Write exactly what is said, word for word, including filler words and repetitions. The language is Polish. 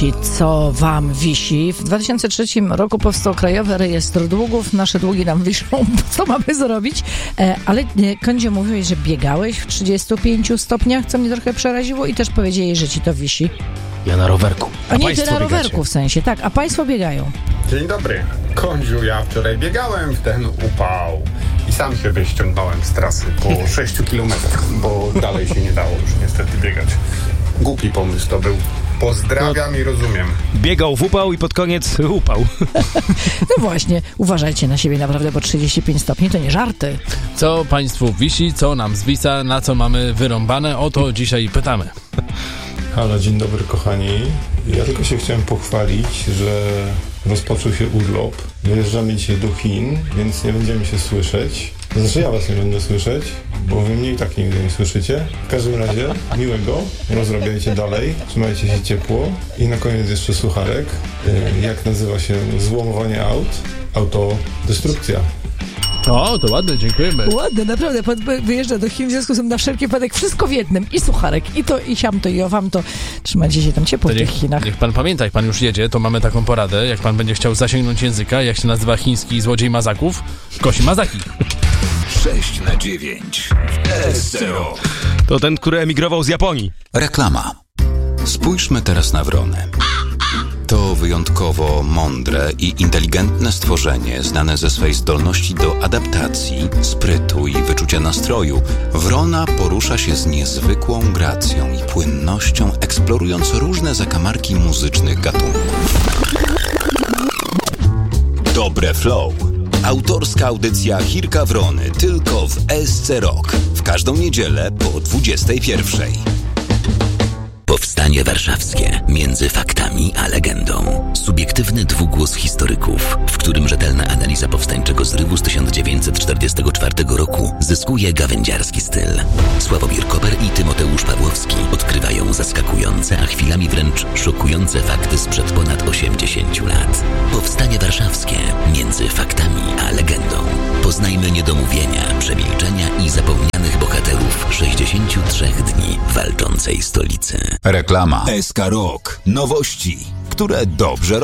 Co wam wisi? W dwa tysiące trzecim roku powstał Krajowy Rejestr Długów. Nasze długi nam wiszą. Co mamy zrobić? E, ale Kądzie mówiłeś, że biegałeś w trzydziestu pięciu stopniach, co mnie trochę przeraziło i też powiedzieli, że ci to wisi. Ja na rowerku. A, a nie, ty na rowerku biegacie? W sensie, tak. A państwo biegają. Dzień dobry. Kądziu, ja wczoraj biegałem w ten upał i sam się wyściągnąłem z trasy po sześciu kilometrach, bo dalej się nie dało już niestety biegać. Głupi pomysł to był. Pozdrawiam no, i rozumiem. Biegał w upał i pod koniec upał. No właśnie, uważajcie na siebie naprawdę, bo trzydzieści pięć stopni to nie żarty. Co państwu wisi, co nam zwisa, na co mamy wyrąbane, o to dzisiaj pytamy. Halo, dzień dobry kochani. Ja tylko się chciałem pochwalić, że rozpoczął się urlop. Wyjeżdżamy dzisiaj do Chin, więc nie będziemy się słyszeć. Znaczy ja was nie będę słyszeć, bo wy mnie i tak nigdy nie słyszycie. W każdym razie miłego, rozrabiajcie dalej, trzymajcie się ciepło. I na koniec jeszcze sucharek. Jak nazywa się złomowanie aut? Autodestrukcja. O, to ładne, dziękujemy. Ładne, naprawdę. Pan wyjeżdża do Chin, w związku z tym na wszelki wypadek wszystko w jednym. I sucharek, i to, i siamto, i owam to. Trzymajcie się tam ciepło to w niech, tych Chinach. Niech pan pamięta, jak pan już jedzie, to mamy taką poradę. Jak pan będzie chciał zasięgnąć języka, jak się nazywa chiński złodziej mazaków? Kosi mazaki. sześć na dziewięć S C R O. To ten, który emigrował z Japonii. Reklama. Spójrzmy teraz na wronę. To wyjątkowo mądre i inteligentne stworzenie, znane ze swej zdolności do adaptacji, sprytu i wyczucia nastroju. Wrona porusza się z niezwykłą gracją i płynnością, eksplorując różne zakamarki muzycznych gatunków. Dobre flow. Autorska audycja Chirka Wrony tylko w S C Rock. W każdą niedzielę po dwudziestej pierwszej. Powstanie Warszawskie. Między faktami a legendą. Subiektywny dwugłos historyków, w którym rzetelna analiza powstańczego zrywu z tysiąc dziewięćset czterdziestego czwartego roku zyskuje gawędziarski styl. Sławomir Koper i Tymoteusz Pawłowski odkrywają zaskakujące, a chwilami wręcz szokujące fakty sprzed ponad osiemdziesięciu lat. Powstanie Warszawskie. Między faktami a legendą. Poznajmy niedomówienia, przemilczenia i zapomnianych bohaterów sześćdziesięciu trzech dni walczącej stolicy. Reklama. S K Rock. Nowości, które dobrze